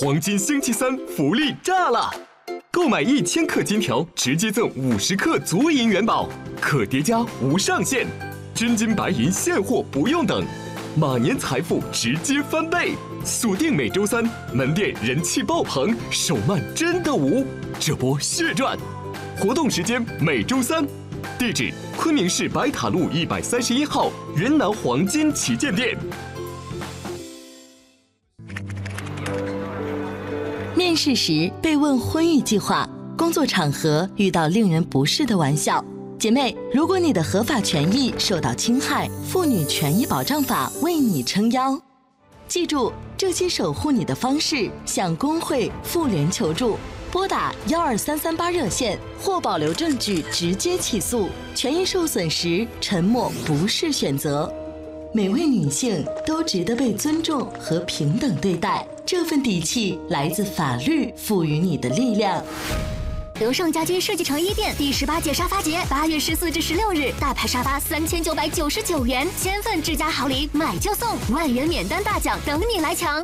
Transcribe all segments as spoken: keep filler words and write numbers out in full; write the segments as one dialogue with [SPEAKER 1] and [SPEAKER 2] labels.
[SPEAKER 1] 黄金星期三福利炸了！购买一千克金条，直接赠五十克足银元宝，可叠加无上限，真金白银现货不用等，马年财富直接翻倍！锁定每周三，门店人气爆棚，手慢真的无，这波血赚！活动时间每周三，地址昆明市白塔路一百三十一号云南黄金旗舰店。
[SPEAKER 2] 面试时被问婚育计划，工作场合遇到令人不适的玩笑。姐妹，如果你的合法权益受到侵害，妇女权益保障法为你撑腰。记住，这些守护你的方式，向工会、妇联求助，拨打幺二三三八热线或保留证据直接起诉。权益受损时，沉默不是选择。每位女性都值得被尊重和平等对待，这份底气来自法律赋予你的力量。
[SPEAKER 3] 德胜家居设计城一店第十八届沙发节，八月十四至十六日，大牌沙发三千九百九十九元，千份智家好礼，买就送，万元免单大奖等你来抢。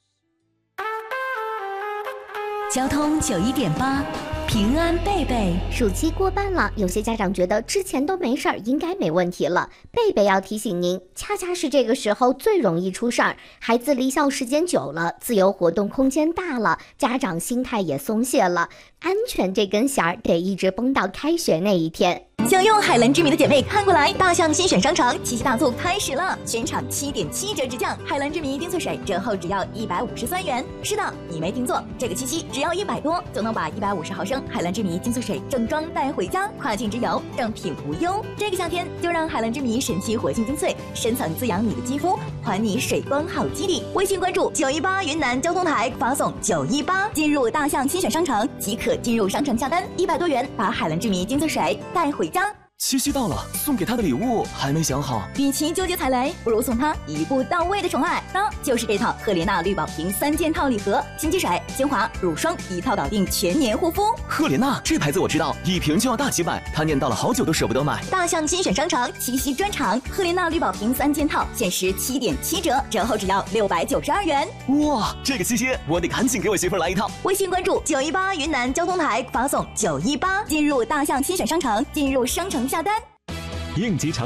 [SPEAKER 4] 交通九一点八，平安贝贝。
[SPEAKER 3] 暑期过半了，有些家长觉得之前都没事儿，应该没问题了。贝贝要提醒您，恰恰是这个时候最容易出事儿。孩子离校时间久了，自由活动空间大了，家长心态也松懈了，安全这根弦儿得一直绷到开学那一天。
[SPEAKER 4] 想用海蓝之谜的姐妹看过来，大象新选商城七夕大促开始了，全场七点七折直降，海蓝之谜丁萃水折后只要一百五十三元。是的，你没听错，这个七夕只要一百多就能把一百五十毫升海蓝之谜丁萃水正装带回家，跨境之游正品无忧。这个夏天就让海蓝之谜神奇活性精粹深层滋养你的肌肤，还你水光好肌理。微信关注九一八云南交通台，发送九一八进入大象新选商城即可进入商城下单，一百多元把海蓝之谜精粹水带回家。
[SPEAKER 5] 七夕到了，送给他的礼物还没想好。
[SPEAKER 4] 与其纠结踩雷，不如送他一步到位的宠爱，那就是这套赫莲娜绿宝瓶三件套礼盒，新机水、精华、乳霜一套搞定全年护肤。
[SPEAKER 5] 赫莲娜这牌子我知道，一瓶就要大几百，他念叨了好久都舍不得买。
[SPEAKER 4] 大象精选商城七夕专场，赫莲娜绿宝瓶三件套限时七点七折，折后只要六百九十二元。
[SPEAKER 5] 哇，这个七夕我得赶紧给我媳妇来一套。
[SPEAKER 4] 微信关注九一八云南交通台，发送九一八进入大象精选商城，进入商城下单。
[SPEAKER 6] 应急场